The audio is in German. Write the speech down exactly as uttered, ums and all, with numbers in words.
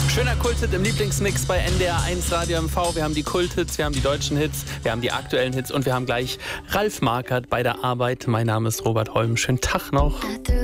Schöner Kulthit im Lieblingsmix bei N D R eins Radio M V. Wir haben die Kulthits, wir haben die deutschen Hits, wir haben die aktuellen Hits und wir haben gleich Ralf Markert bei der Arbeit. Mein Name ist Robert Holm. Schönen Tag noch.